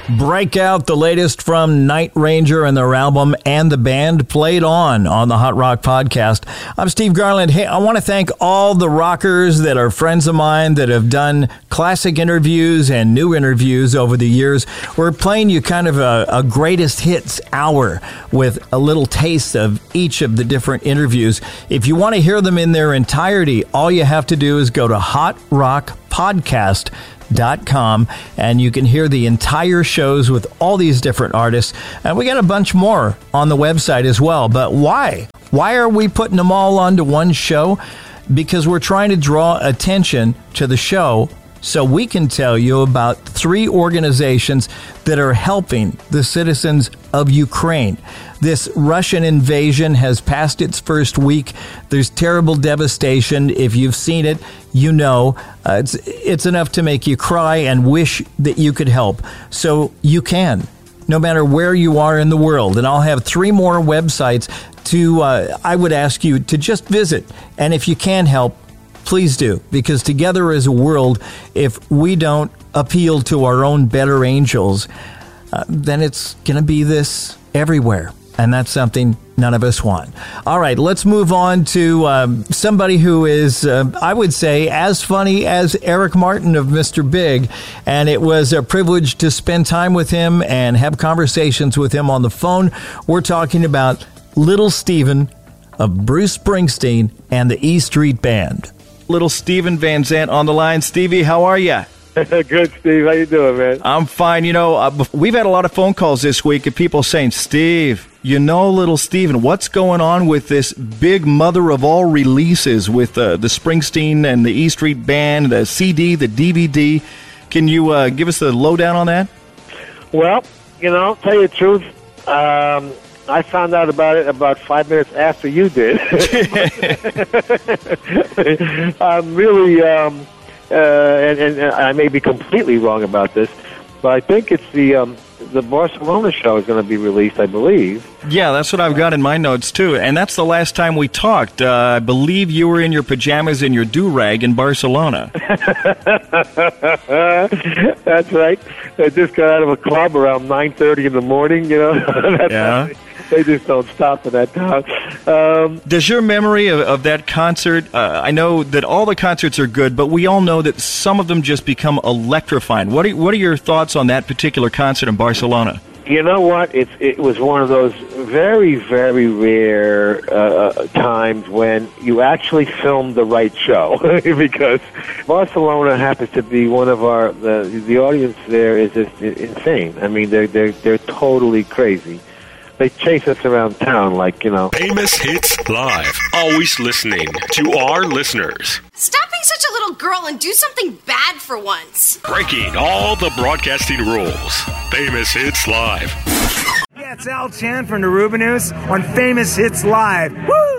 Break out the latest from Night Ranger and their album And the Band Played On the Hot Rock Podcast. I'm Steve Garland. Hey, I want to thank all the rockers that are friends of mine that have done classic interviews and new interviews over the years. We're playing you kind of a greatest hits hour with a little taste of each of the different interviews. If you want to hear them in their entirety, all you have to do is go to hotrockpodcast.com and you can hear the entire shows with all these different artists. And we got a bunch more on the website as well. But why? Why are we putting them all onto one show? Because we're trying to draw attention to the show so we can tell you about 3 organizations that are helping the citizens of Ukraine. This Russian invasion has passed its first week. There's terrible devastation. If you've seen it, you know it's enough to make you cry and wish that you could help. So you can, no matter where you are in the world. And I'll have 3 more websites I would ask you to just visit. And if you can help, please do, because together as a world, if we don't appeal to our own better angels, then it's going to be this everywhere. And that's something none of us want. All right, let's move on to somebody who is, I would say, as funny as Eric Martin of Mr. Big. And it was a privilege to spend time with him and have conversations with him on the phone. We're talking about Little Steven of Bruce Springsteen and the E Street Band. Little Steven Van Zandt on the line. Stevie, how are you? Good, Steve. How you doing, man? I'm fine. You know, we've had a lot of phone calls this week of people saying, Steve, you know, Little Steven, what's going on with this big mother of all releases with the Springsteen and the E Street Band, the CD, the DVD? Can you give us the lowdown on that? Well, you know, tell you the truth, I found out about it about 5 minutes after you did. I'm really, and I may be completely wrong about this, but I think it's the Barcelona show is going to be released, I believe. Yeah, that's what I've got in my notes, too. And that's the last time we talked. I believe you were in your pajamas and your do-rag in Barcelona. That's right. I just got out of a club around 9:30 in the morning, you know. Yeah. They just don't stop in that town. Does your memory of that concert, I know that all the concerts are good, but we all know that some of them just become electrifying. What are your thoughts on that particular concert in Barcelona? You know what? It was one of those very, very rare times when you actually filmed the right show, because Barcelona happens to be one of the audience there is just insane. I mean, they're totally crazy. They chase us around town like, you know. Famous Hits Live. Always listening to our listeners. Stop being such a little girl and do something bad for once. Breaking all the broadcasting rules. Famous Hits Live. Yeah, it's Al Chan from the Rubinoos on Famous Hits Live. Woo!